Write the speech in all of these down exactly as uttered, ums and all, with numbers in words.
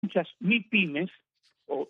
muchas MIPYMES o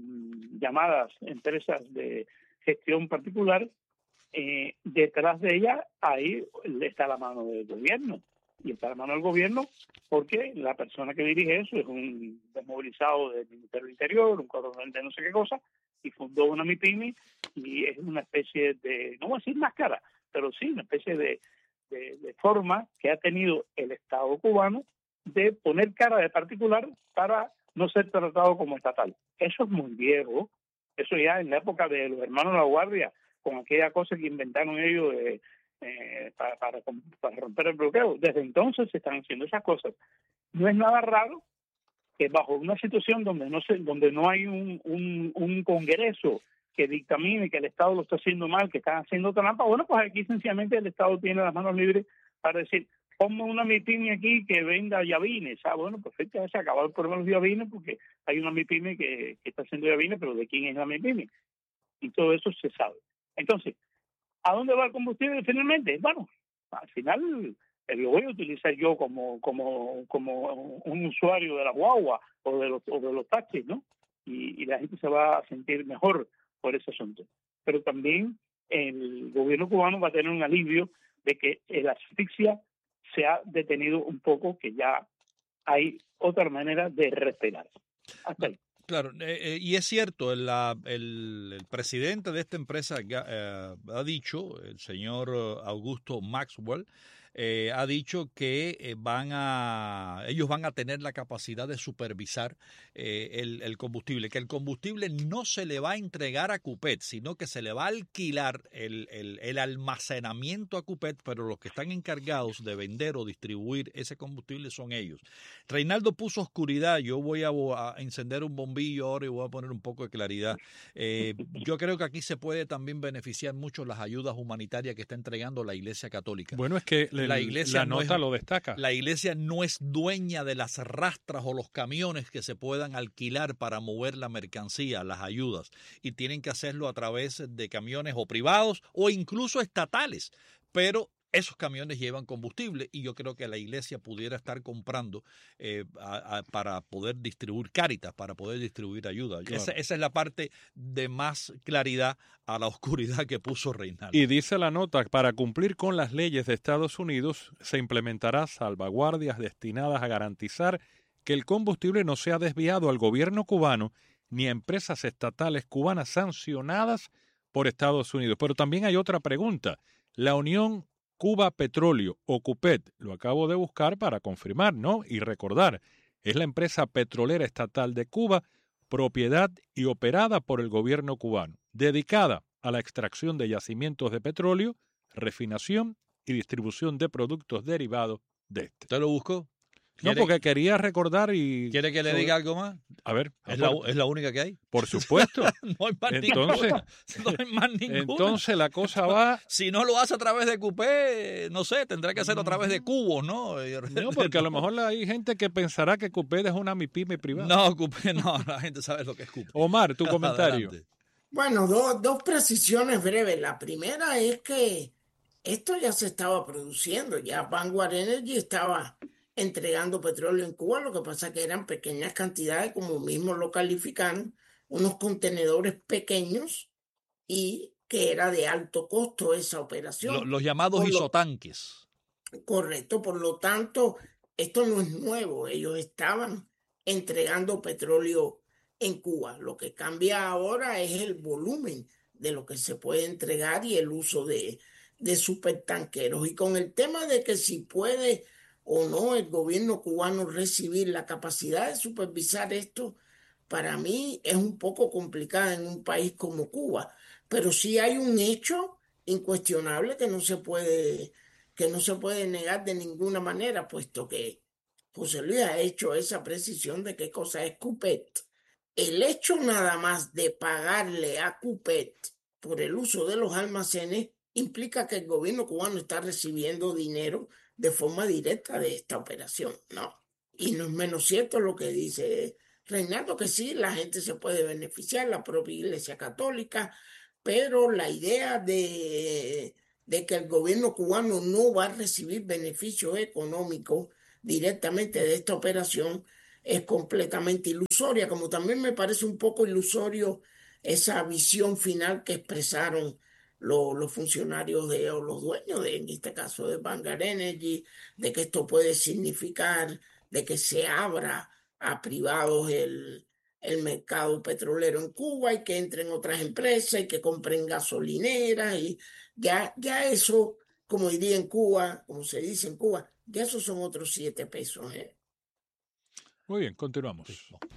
mm, llamadas empresas de gestión particular. Eh, detrás de ella ahí está la mano del gobierno, y está la mano del gobierno porque la persona que dirige eso es un desmovilizado del Ministerio del Interior, un coronel de no sé qué cosa, y fundó una MIPYME, y es una especie de, no voy a decir máscara, pero sí una especie de, de, de forma que ha tenido el Estado cubano de poner cara de particular para no ser tratado como estatal. Eso es muy viejo, eso ya en la época de los hermanos La Guardia, con aquella cosa que inventaron ellos de, eh, para, para, para romper el bloqueo. Desde entonces se están haciendo esas cosas. No es nada raro que bajo una situación donde no se, donde no hay un, un, un congreso que dictamine que el Estado lo está haciendo mal, que están haciendo trampa, bueno, pues aquí sencillamente el Estado tiene las manos libres para decir, ponme una MIPYME aquí que venda llavines. Ah, bueno, perfecto, se acabó el problema de los llavines porque hay una MIPYME que, que está haciendo llavines, pero ¿de quién es la MIPYME? Y todo eso se sabe. Entonces, ¿a dónde va el combustible finalmente? Bueno, al final eh, lo voy a utilizar yo como como como un usuario de la guagua o de los, o de los taxis, ¿no? Y, y la gente se va a sentir mejor por ese asunto. Pero también el gobierno cubano va a tener un alivio de que la asfixia se ha detenido un poco, que ya hay otra manera de respirar. Hasta ahí. Claro, eh, eh, y es cierto, el, el, el presidente de esta empresa eh, ha dicho, el señor Augusto Maxwell, eh, ha dicho que van a, ellos van a tener la capacidad de supervisar eh, el, el combustible, que el combustible no se le va a entregar a Cupet, sino que se le va a alquilar el, el, el almacenamiento a Cupet, pero los que están encargados de vender o distribuir ese combustible son ellos. Reinaldo puso oscuridad, yo voy a, a encender un bombillo ahora y voy a poner un poco de claridad. Eh, yo creo que aquí se puede también beneficiar mucho las ayudas humanitarias que está entregando la Iglesia Católica. Bueno, es que el, la, iglesia la nota no es, lo destaca. La Iglesia no es dueña de las rastras o los camiones que se puedan alquilar para mover la mercancía, las ayudas, y tienen que hacerlo a través de camiones o privados o incluso estatales, pero esos camiones llevan combustible y yo creo que la iglesia pudiera estar comprando eh, a, a, para poder distribuir Cáritas, para poder distribuir ayuda. Claro. Esa, esa es la parte de más claridad a la oscuridad que puso Reinaldo. Y dice la nota, para cumplir con las leyes de Estados Unidos se implementará salvaguardias destinadas a garantizar que el combustible no sea desviado al gobierno cubano ni a empresas estatales cubanas sancionadas por Estados Unidos. Pero también hay otra pregunta. La Unión Cuba Petróleo o Cupet, lo acabo de buscar para confirmar, ¿no? Y recordar, es la empresa petrolera estatal de Cuba, propiedad y operada por el gobierno cubano, dedicada a la extracción de yacimientos de petróleo, refinación y distribución de productos derivados de este. ¿Te lo busco? No, porque quería recordar y... ¿Quiere que le diga algo más? A ver. ¿Es la, ¿Es la única que hay? Por supuesto. No hay más entonces, ninguna. No hay más ninguna. Entonces la cosa va... Si no lo hace a través de Cupé, no sé, tendrá que hacerlo a través de cubos, ¿no? No, porque a lo mejor hay gente que pensará que Cupé es una MIPYME privada. No, Cupé no, la gente sabe lo que es Cupé. Omar, tu comentario. Adelante. Bueno, do, dos precisiones breves. La primera es que esto ya se estaba produciendo, ya Vanguard Energy estaba entregando petróleo en Cuba, lo que pasa que eran pequeñas cantidades, como mismo lo calificaron, unos contenedores pequeños y que era de alto costo esa operación. Los, los llamados por isotanques. Lo, correcto, por lo tanto, esto no es nuevo, ellos estaban entregando petróleo en Cuba. Lo que cambia ahora es el volumen de lo que se puede entregar y el uso de, de supertanqueros. Y con el tema de que si puede o no el gobierno cubano recibir la capacidad de supervisar esto, para mí es un poco complicada en un país como Cuba. Pero sí hay un hecho incuestionable que no se puede, que no se puede negar de ninguna manera, puesto que José Luis ha hecho esa precisión de qué cosa es Cupet. El hecho nada más de pagarle a Cupet por el uso de los almacenes implica que el gobierno cubano está recibiendo dinero de forma directa de esta operación, ¿no? Y no es menos cierto lo que dice Reinaldo, que sí, la gente se puede beneficiar, la propia Iglesia Católica, pero la idea de, de que el gobierno cubano no va a recibir beneficios económicos directamente de esta operación es completamente ilusoria, como también me parece un poco ilusorio esa visión final que expresaron lo- los funcionarios de, o los dueños de, en este caso de Vanguard Energy, de que esto puede significar de que se abra a privados el, el mercado petrolero en Cuba y que entren otras empresas y que compren gasolineras y ya, ya eso, como diría en Cuba, como se dice en Cuba, ya esos son otros siete pesos, ¿eh? Muy bien, continuamos. Sí, no.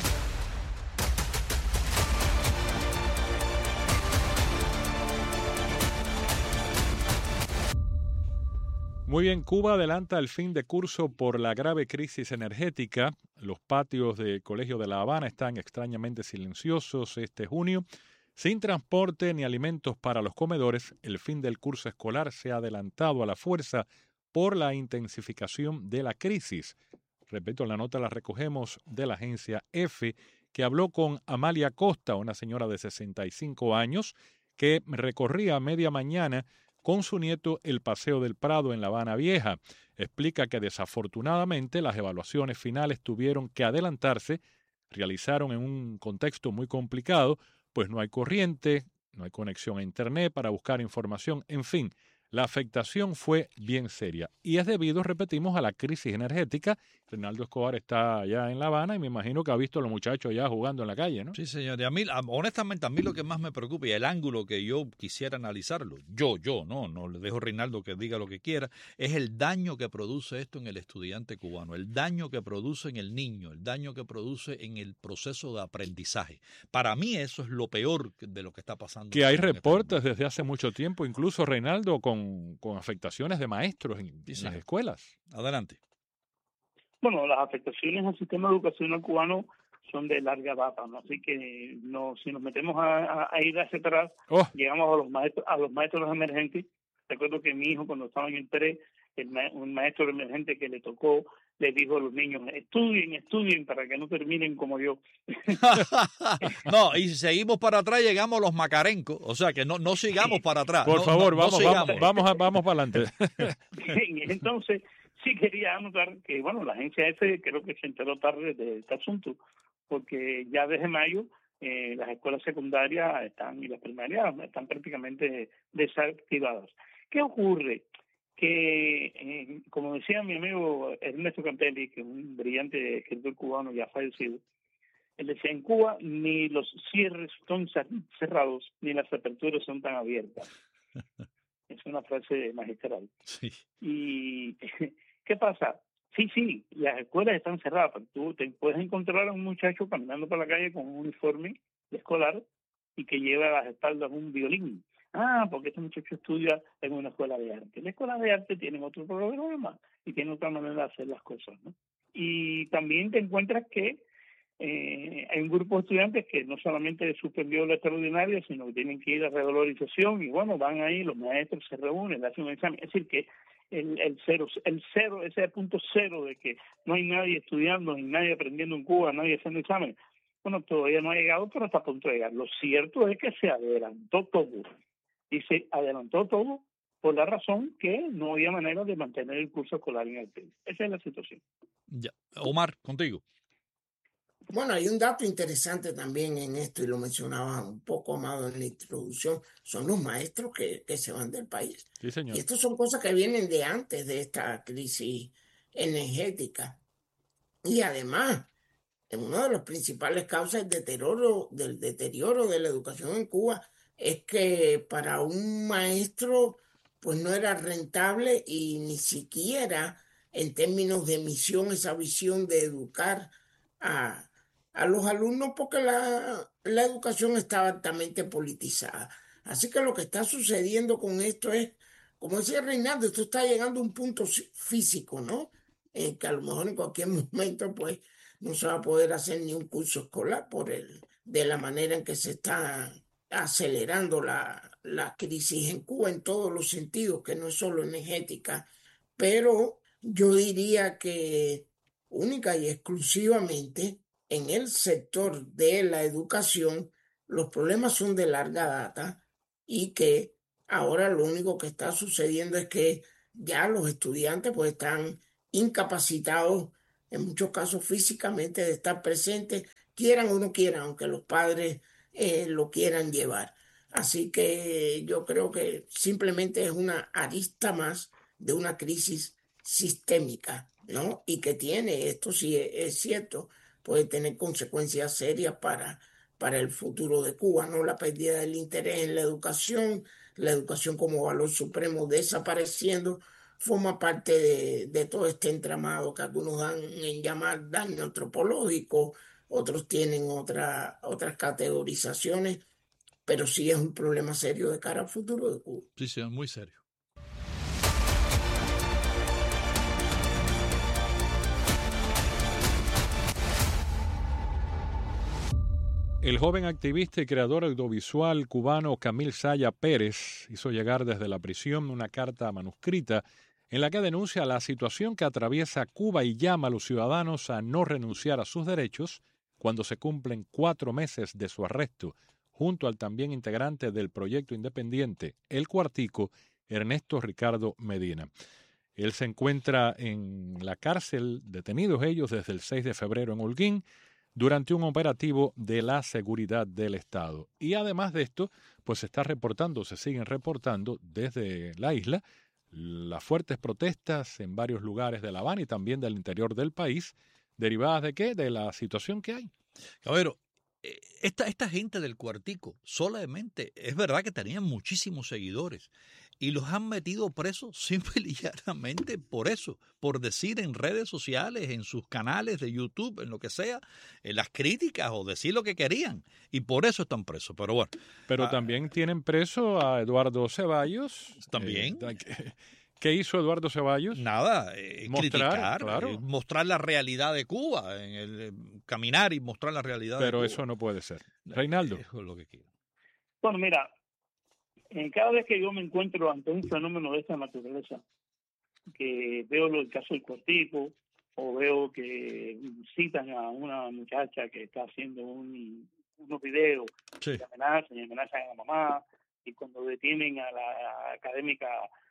Muy bien, Cuba adelanta el fin de curso por la grave crisis energética. Los patios del Colegio de La Habana están extrañamente silenciosos este junio. Sin transporte ni alimentos para los comedores, el fin del curso escolar se ha adelantado a la fuerza por la intensificación de la crisis. Repito, la nota la recogemos de la agencia EFE, que habló con Amalia Costa, una señora de sesenta y cinco años, que recorría a media mañana con su nieto el Paseo del Prado en La Habana Vieja. Explica que desafortunadamente las evaluaciones finales tuvieron que adelantarse, realizaron en un contexto muy complicado, pues no hay corriente, no hay conexión a internet para buscar información, en fin, la afectación fue bien seria y es debido, repetimos, a la crisis energética. Reinaldo Escobar está allá en La Habana y me imagino que ha visto a los muchachos allá jugando en la calle, ¿no? Sí, señor. Y a mí, a- honestamente, a mí lo que más me preocupa y el ángulo que yo quisiera analizarlo, yo, yo, no, no le dejo a Reinaldo que diga lo que quiera, es el daño que produce esto en el estudiante cubano, el daño que produce en el niño, el daño que produce en el proceso de aprendizaje. Para mí eso es lo peor que- de lo que está pasando. Que hay en este reportes momento. desde hace mucho tiempo, incluso Reinaldo, con, con afectaciones de maestros en, Sí, en las señor. escuelas. Adelante. Bueno, las afectaciones al sistema educacional cubano son de larga data, ¿no? Así que no, si nos metemos a, a- a ir hacia atrás, Oh, llegamos a los maestros, a los maestros emergentes. Recuerdo que mi hijo, cuando estaba en el P E R E, el ma- un maestro emergente que le tocó, le dijo a los niños, estudien, estudien para que no terminen como yo. No, y si seguimos para atrás llegamos a los macarencos, o sea que no, no sigamos para atrás. por no, favor, no, no vamos, vamos, sigamos. vamos, a- vamos para adelante. Bien, entonces sí quería anotar que, bueno, la agencia F creo que se enteró tarde de este asunto, porque ya desde mayo eh, las escuelas secundarias están y las primarias están prácticamente desactivadas. ¿Qué ocurre? Que, eh, como decía mi amigo Ernesto Cantelli, que es un brillante escritor cubano ya fallecido, él decía, en Cuba ni los cierres son cerrados, ni las aperturas son tan abiertas. Es una frase magistral. Sí. ¿Y qué pasa? Sí, sí, las escuelas están cerradas, pero tú te puedes encontrar a un muchacho caminando por la calle con un uniforme de escolar y que lleva a las espaldas un violín. Ah, porque este muchacho estudia en una escuela de arte. Las escuelas de arte tienen otro programa y tienen otra manera de hacer las cosas, ¿no? Y también te encuentras que eh, hay un grupo de estudiantes que no solamente suspendió la extraordinaria, sino que tienen que ir a revalorización y bueno, van ahí, los maestros se reúnen, le hacen un examen. Es decir, que el, el cero, el cero, ese punto cero de que no hay nadie estudiando, ni nadie aprendiendo en Cuba, nadie haciendo examen, bueno, todavía no ha llegado, pero está a punto de llegar. Lo cierto es que se adelantó todo. Y se adelantó todo por la razón que no había manera de mantener el curso escolar en el país. Esa es la situación. Ya. Omar, contigo. Bueno, hay un dato interesante también en esto, y lo mencionaba un poco Amado en la introducción, son los maestros que, que se van del país. Sí, Y señor. estas son cosas que vienen de antes de esta crisis energética. Y además, en una de las principales causas del deterioro, del deterioro de la educación en Cuba es que para un maestro pues no era rentable y ni siquiera en términos de misión, esa visión de educar a, a los alumnos porque la, la educación estaba altamente politizada. Así que lo que está sucediendo con esto es, como decía Reinaldo, esto está llegando a un punto sí- físico, ¿no? En que a lo mejor en cualquier momento pues no se va a poder hacer ni un curso escolar por el, de la manera en que se está acelerando la, la crisis en Cuba en todos los sentidos, que no es solo energética, pero yo diría que única y exclusivamente en el sector de la educación los problemas son de larga data y que ahora lo único que está sucediendo es que ya los estudiantes pues están incapacitados en muchos casos físicamente, de estar presentes, quieran o no quieran, aunque los padres eh, lo quieran llevar. Así que yo creo que simplemente es una arista más de una crisis sistémica, ¿no? Y que tiene, esto sí es, es cierto, puede tener consecuencias serias para, para el futuro de Cuba, ¿no? La pérdida del interés en la educación, la educación como valor supremo desapareciendo, forma parte de, de todo este entramado que algunos dan en llamar daño antropológico, otros tienen otra, otras categorizaciones, pero sí es un problema serio de cara al futuro de Cuba. Sí, sí, es muy serio. El joven activista y creador audiovisual cubano Camil Saya Pérez hizo llegar desde la prisión una carta manuscrita en la que denuncia la situación que atraviesa Cuba y llama a los ciudadanos a no renunciar a sus derechos cuando se cumplen cuatro meses de su arresto, junto al también integrante del proyecto independiente El Cuartico, Ernesto Ricardo Medina. Él se encuentra en la cárcel, detenidos ellos desde el seis de febrero en Holguín, durante un operativo de la seguridad del Estado. Y además de esto, pues se está reportando, se siguen reportando desde la isla las fuertes protestas en varios lugares de La Habana y también del interior del país, derivadas de qué, de la situación que hay. Caballero, esta, esta gente del Cuartico solamente, es verdad que tenían muchísimos seguidores y los han metido presos simple y llanamente por eso, por decir en redes sociales, en sus canales de YouTube, en lo que sea, en las críticas o decir lo que querían, y por eso están presos. Pero bueno. Pero ah, también tienen preso a Eduardo Ceballos. También. Eh, ¿Qué hizo Eduardo Ceballos? Nada, eh, mostrar, criticar, claro. eh, mostrar la realidad de Cuba, en el, eh, caminar y mostrar la realidad Pero de Cuba. Pero eso no puede ser. Reinaldo. Eso es lo que quiero. Bueno, mira, eh, cada vez que yo me encuentro ante un fenómeno de esta naturaleza, que veo el caso del Cuartico, o veo que citan a una muchacha que está haciendo un, unos videos sí. que amenazan y amenazan a la mamá, y cuando detienen a la académica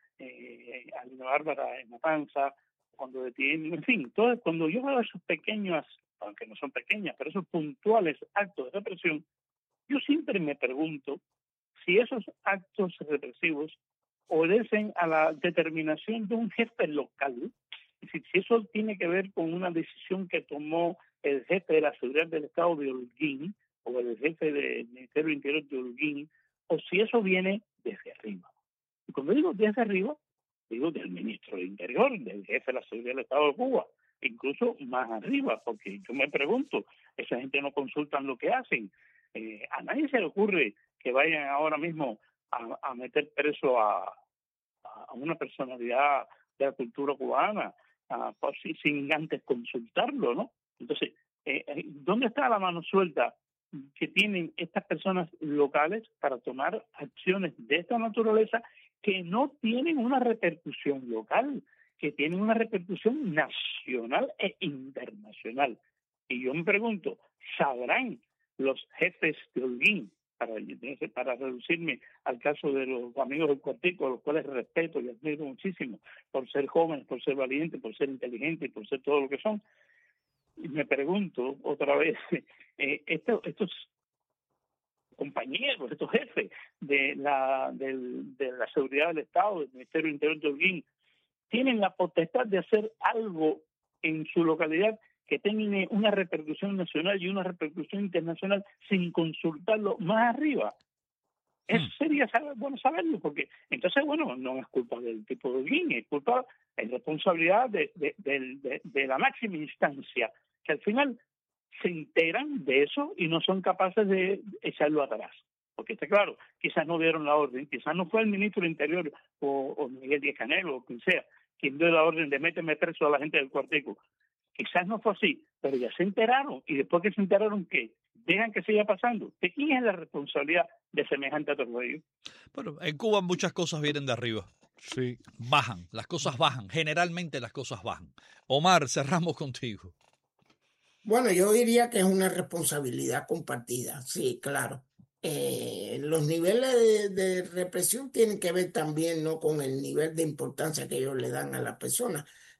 eh, a Lina Bárbara en Matanza, cuando detienen, en fin, todo, cuando yo veo esos pequeños, aunque no son pequeñas, pero esos puntuales actos de represión, yo siempre me pregunto si esos actos represivos obedecen a la determinación de un jefe local, es decir, si eso tiene que ver con una decisión que tomó el jefe de la seguridad del Estado de Holguín, o el jefe del Ministerio del Interior de Holguín, o si eso viene desde arriba. Y cuando digo desde arriba, digo del ministro del Interior, del jefe de la seguridad del Estado de Cuba, incluso más arriba, porque yo me pregunto, esa gente no consultan lo que hacen. Eh, a nadie se le ocurre que vayan ahora mismo a, a meter preso a, a una personalidad de la cultura cubana, a, por, sin antes consultarlo, ¿no? Entonces, eh, ¿dónde está la mano suelta que tienen estas personas locales para tomar acciones de esta naturaleza que no tienen una repercusión local, que tienen una repercusión nacional e internacional? Y yo me pregunto, ¿sabrán los jefes de Holguín, para, para reducirme al caso de los amigos del Cuartico, a los cuales respeto y admiro muchísimo por ser jóvenes, por ser valientes, por ser inteligentes y por ser todo lo que son? Y me pregunto otra vez, eh, estos, estos compañeros, estos jefes de la, del, de la seguridad del Estado, del Ministerio del Interior de Holguín, tienen la potestad de hacer algo en su localidad que tenga una repercusión nacional y una repercusión internacional sin consultarlo más arriba. Eso sería saber, bueno saberlo, porque entonces, bueno, no es culpa del tipo de Holguín, es culpa, es responsabilidad de, de, de, de, de la máxima instancia, que al final se enteran de eso y no son capaces de echarlo atrás. Porque está claro, quizás no dieron la orden, quizás no fue el ministro del Interior o, o Miguel Díaz-Canel o quien sea quien dio la orden de méteme preso a la gente del Cuartico. Quizás no fue así, pero ya se enteraron, y después que se enteraron, ¿qué? Dejan que siga pasando. ¿De quién es la responsabilidad de semejante atropello? Bueno, en Cuba muchas cosas vienen de arriba. Sí. Bajan, las cosas bajan, generalmente las cosas bajan. Omar, cerramos contigo. Bueno, yo diría que es una responsabilidad compartida, sí, claro. Eh, los niveles de, de represión tienen que ver también, ¿no?, con el nivel de importancia que ellos le dan a las personas.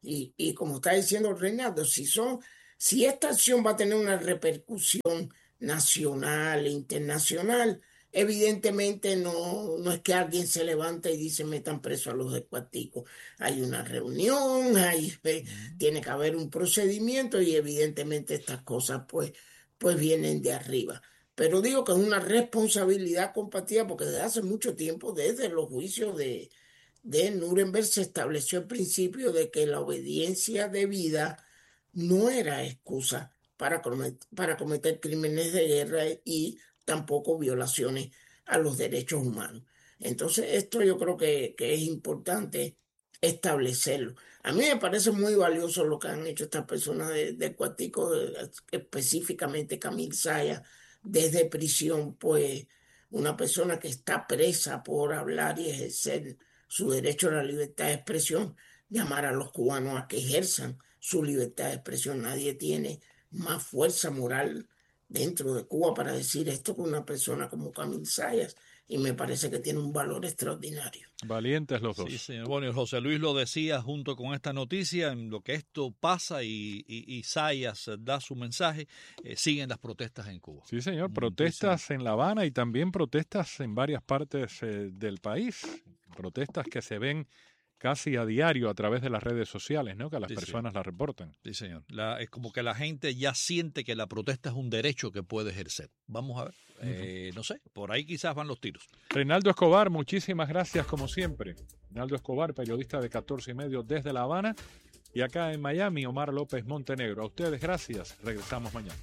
Y, y como está diciendo Reinaldo, si, son, si esta acción va a tener una repercusión nacional e internacional, evidentemente no, no es que alguien se levanta y dice metan preso a los de Cuartico. Hay una reunión, hay, eh, tiene que haber un procedimiento y evidentemente estas cosas pues, pues vienen de arriba. Pero digo que es una responsabilidad compartida porque desde hace mucho tiempo, desde los juicios de, de Nuremberg, se estableció el principio de que la obediencia debida no era excusa para cometer, para cometer crímenes de guerra y tampoco violaciones a los derechos humanos. Entonces, esto yo creo que, que es importante establecerlo. A mí me parece muy valioso lo que han hecho estas personas de, de Cuartico, específicamente Camille Zaya, desde prisión, pues una persona que está presa por hablar y ejercer su derecho a la libertad de expresión, llamar a los cubanos a que ejerzan su libertad de expresión. Nadie tiene más fuerza moral dentro de Cuba para decir esto que una persona como Camille Zayas, y me parece que tiene un valor extraordinario. Valientes los dos. Sí, señor. Bueno, y José Luis lo decía junto con esta noticia, en lo que esto pasa y, y, y Zayas da su mensaje, eh, siguen las protestas en Cuba. Sí, señor, protestas en La Habana y también protestas en varias partes eh, del país, protestas que se ven casi a diario a través de las redes sociales, ¿no? Que las sí, personas sí. las reportan. Sí, señor. La, es como que la gente ya siente que la protesta es un derecho que puede ejercer. Vamos a ver. Uh-huh. Eh, no sé, por ahí quizás van los tiros. Reinaldo Escobar, muchísimas gracias como siempre. Reinaldo Escobar, periodista de catorce y medio desde La Habana. Y acá en Miami, Omar López Montenegro. A ustedes, gracias. Regresamos mañana.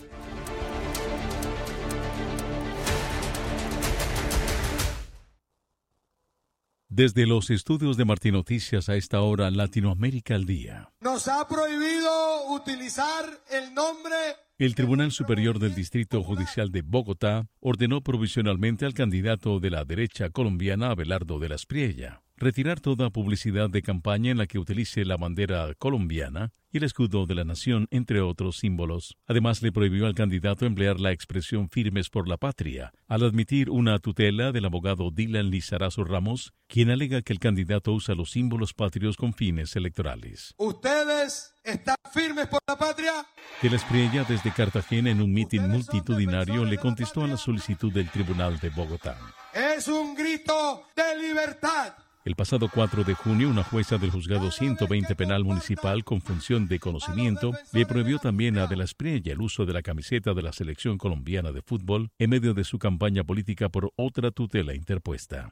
Desde los estudios de Martín Noticias a esta hora, Latinoamérica al Día. Nos ha prohibido utilizar el nombre... El Tribunal Superior del Distrito Judicial de Bogotá ordenó provisionalmente al candidato de la derecha colombiana, Abelardo de la Espriella, retirar toda publicidad de campaña en la que utilice la bandera colombiana y el escudo de la nación, entre otros símbolos. Además, le prohibió al candidato emplear la expresión firmes por la patria, al admitir una tutela del abogado Dylan Lizarazo Ramos, quien alega que el candidato usa los símbolos patrios con fines electorales. ¿Ustedes están firmes por la patria? De la Espriella, desde Cartagena, en un mitin multitudinario, le contestó a la solicitud del Tribunal de Bogotá. Es un grito de libertad. El pasado cuatro de junio, una jueza del Juzgado ciento veinte Penal Municipal con función de conocimiento le prohibió también a De la Espriella el uso de la camiseta de la Selección Colombiana de Fútbol en medio de su campaña política por otra tutela interpuesta.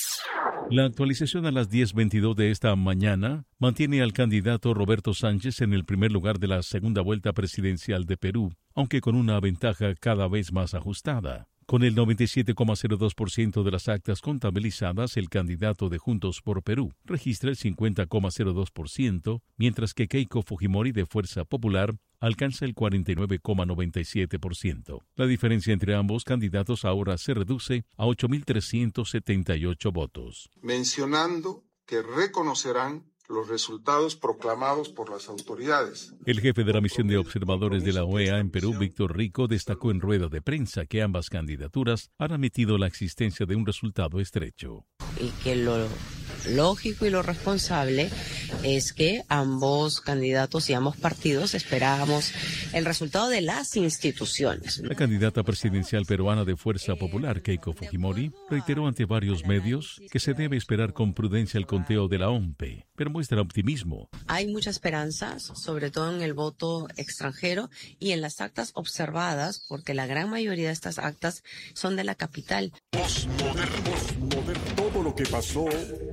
La actualización a las diez veintidós de esta mañana mantiene al candidato Roberto Sánchez en el primer lugar de la segunda vuelta presidencial de Perú, aunque con una ventaja cada vez más ajustada. Con el noventa y siete coma cero dos por ciento de las actas contabilizadas, el candidato de Juntos por Perú registra el cincuenta coma cero dos por ciento, mientras que Keiko Fujimori de Fuerza Popular alcanza el cuarenta y nueve coma noventa y siete por ciento. La diferencia entre ambos candidatos ahora se reduce a ocho mil trescientos setenta y ocho votos. Mencionando que reconocerán los resultados proclamados por las autoridades. El jefe de la misión de observadores de la O E A en Perú, Víctor Rico, destacó en rueda de prensa que ambas candidaturas han admitido la existencia de un resultado estrecho. Y que lo lógico y lo responsable es que ambos candidatos y ambos partidos esperábamos el resultado de las instituciones. La candidata presidencial peruana de Fuerza Popular, Keiko Fujimori, reiteró ante varios medios que se debe esperar con prudencia el conteo de la O M P E, pero muestra optimismo. Hay muchas esperanzas, sobre todo en el voto extranjero y en las actas observadas, porque la gran mayoría de estas actas son de la capital. Postmoderno, postmoderno, todo lo que pasó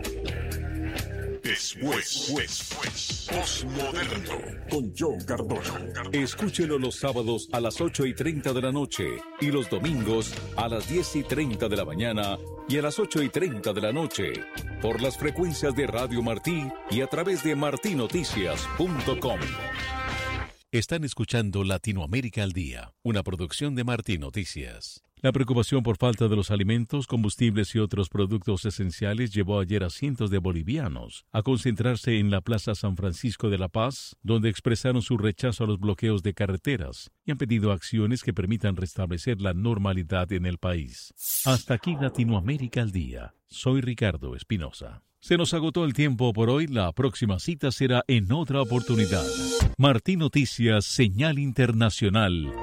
después, después, postmoderno, con John Cardona. Escúchelo los sábados a las ocho y treinta de la noche y los domingos a las diez y treinta de la mañana y a las ocho y treinta de la noche por las frecuencias de Radio Martí y a través de martí noticias punto com. Están escuchando Latinoamérica al Día, una producción de Martí Noticias. La preocupación por falta de los alimentos, combustibles y otros productos esenciales llevó ayer a cientos de bolivianos a concentrarse en la Plaza San Francisco de La Paz, donde expresaron su rechazo a los bloqueos de carreteras y han pedido acciones que permitan restablecer la normalidad en el país. Hasta aquí Latinoamérica al Día. Soy Ricardo Espinosa. Se nos agotó el tiempo por hoy. La próxima cita será en otra oportunidad. Martín Noticias, señal internacional.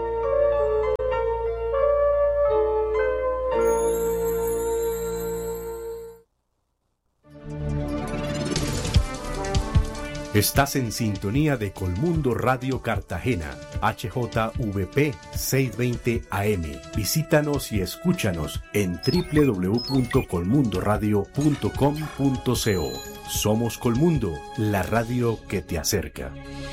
Estás en sintonía de Colmundo Radio Cartagena, H J V P seiscientos veinte A M. Visítanos y escúchanos en doble u doble u doble u punto colmundo radio punto com punto co. Somos Colmundo, la radio que te acerca.